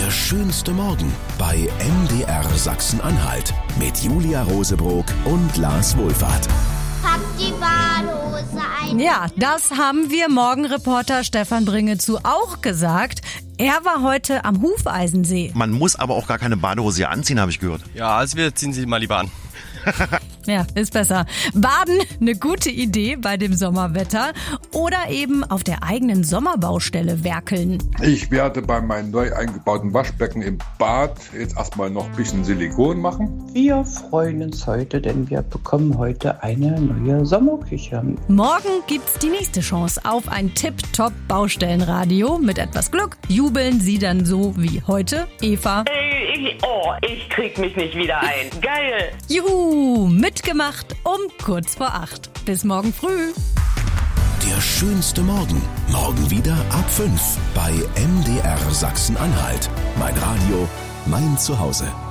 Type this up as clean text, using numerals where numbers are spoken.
Der schönste Morgen bei MDR Sachsen-Anhalt mit Julia Rosebrock und Lars Wohlfahrt. Pack die Badehose ein. Ja, das haben wir Morgenreporter Stefan Bringezu auch gesagt. Er war heute am Hufeisensee. Man muss aber auch gar keine Badehose hier anziehen, habe ich gehört. Ja, also wir ziehen sie mal lieber an. Ja, ist besser. Baden, eine gute Idee bei dem Sommerwetter. Oder eben auf der eigenen Sommerbaustelle werkeln. Ich werde bei meinem neu eingebauten Waschbecken im Bad jetzt erstmal noch ein bisschen Silikon machen. Wir freuen uns heute, denn wir bekommen heute eine neue Sommerküche. Morgen gibt's die nächste Chance auf ein Tipp-Topp-Baustellenradio. Mit etwas Glück jubeln sie dann so wie heute Eva. Ich krieg mich nicht wieder ein. Geil! Juhu, mitgemacht um kurz vor 8. Bis morgen früh. Der schönste Morgen. Morgen wieder ab 5 bei MDR Sachsen-Anhalt. Mein Radio, mein Zuhause.